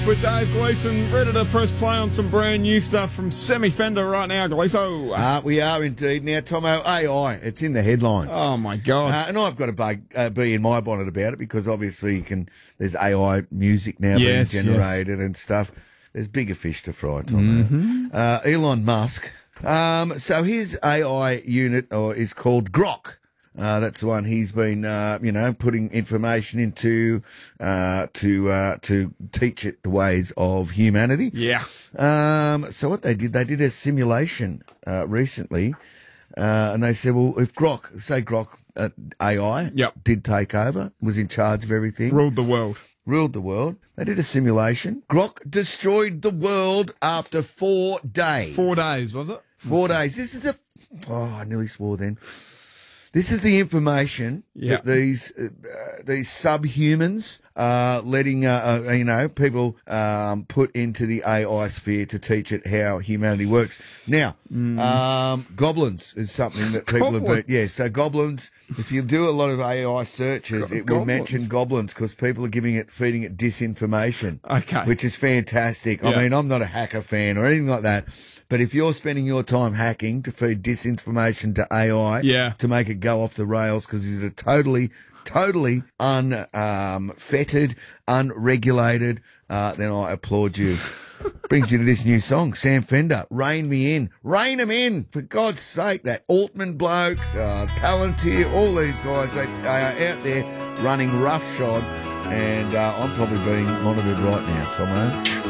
With Dave Gleeson, ready to press play on some brand new stuff from Semi Fender right now, Gleeso. We are indeed. Now, Tomo, AI, it's in the headlines. Oh, my God. And I've got to be in my bonnet about it because obviously there's AI music now being generated and stuff. There's bigger fish to fry, Tomo. Elon Musk. So his AI unit is called Grok. That's the one he's been, putting information into to teach it the ways of humanity. Yeah. So what they did a simulation recently, and they said, well, if Grok AI did take over, was in charge of everything, Ruled the world. They did a simulation. Grok destroyed the world after 4 days. 4 days, was it? 4 days. This is I nearly swore then. This is the information that these subhumans are letting people put into the AI sphere to teach it how humanity works. Now, goblins is something that people have been. Yeah, so goblins. If you do a lot of AI searches, it will mention goblins because people are feeding it disinformation. Okay, which is fantastic. I mean, I'm not a hacker fan or anything like that, but if you're spending your time hacking to feed disinformation to AI, to make it go off the rails because it's a totally unfettered, unregulated, then I applaud you. Brings you to this new song, Sam Fender, Rein Me In. Rein 'em in, for God's sake. That Altman bloke, Palantir, all these guys, they are out there running roughshod, and I'm probably being monitored right now, Tomo.